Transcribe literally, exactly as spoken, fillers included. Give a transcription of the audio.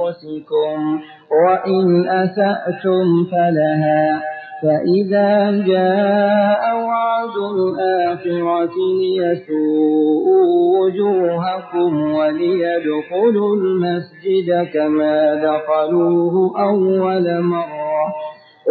أنفسكم وإن أسأتم فلها فإذا جاء وعد الآخرة ليسوءوا وجوهكم وليدخلوا المسجد كما دخلوه أول مرة